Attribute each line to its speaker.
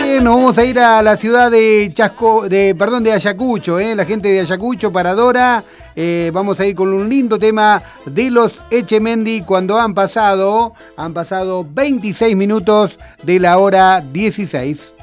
Speaker 1: Bien, nos vamos a ir a la ciudad de de Ayacucho, la gente de Ayacucho para Dora. Vamos a ir con un lindo tema de los Echemendy cuando han pasado 26 minutos de la hora 16.